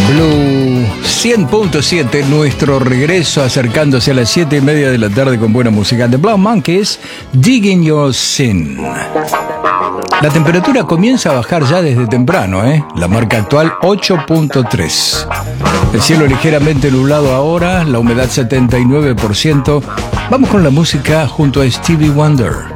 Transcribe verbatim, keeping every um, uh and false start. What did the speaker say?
Blue cien punto siete, nuestro regreso acercándose a las siete y media de la tarde con buena música. The Black Monkeys, Digging Your Sin. La temperatura comienza a bajar ya desde temprano, ¿eh? La marca actual ocho punto tres. El cielo ligeramente nublado ahora, la humedad setenta y nueve por ciento. Vamos con la música junto a Stevie Wonder.